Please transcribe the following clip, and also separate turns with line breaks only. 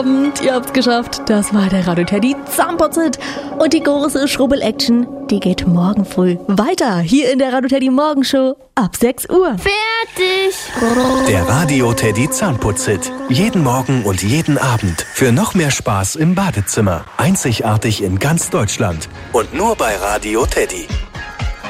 Abend, ihr habt's geschafft. Das war der Radio Teddy Zahnputzit. Und die große Schrubbel-Action, die geht morgen früh weiter. Hier in der Radio Teddy Morgenshow ab 6 Uhr.
Fertig.
Der Radio Teddy Zahnputzit. Jeden Morgen und jeden Abend. Für noch mehr Spaß im Badezimmer. Einzigartig in ganz Deutschland. Und nur bei Radio Teddy.